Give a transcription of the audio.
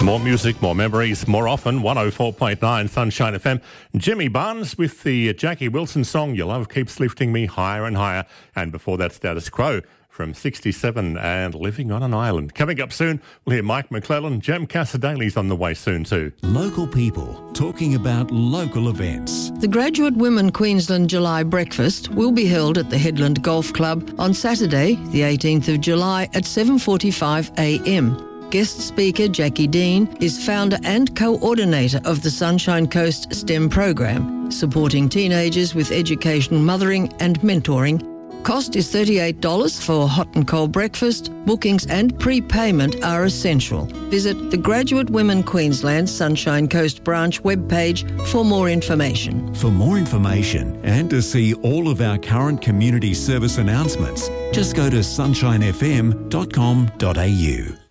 More music, more memories, more often. 104.9 Sunshine FM. Jimmy Barnes with the Jackie Wilson song, Your Love Keeps Lifting Me Higher and Higher. And before that, Status Quo from 67 and Living on an Island. Coming up soon, we'll hear Mike McClellan. Jem Casadale's on the way soon too. Local people talking about local events. The Graduate Women Queensland July Breakfast will be held at the Headland Golf Club on Saturday, the 18th of July at 7:45am. Guest speaker Jackie Dean is founder and coordinator of the Sunshine Coast STEM program, supporting teenagers with educational mothering and mentoring. Cost is $38 for hot and cold breakfast. Bookings and prepayment are essential. Visit the Graduate Women Queensland Sunshine Coast branch webpage for more information. For more information and to see all of our current community service announcements, just go to sunshinefm.com.au.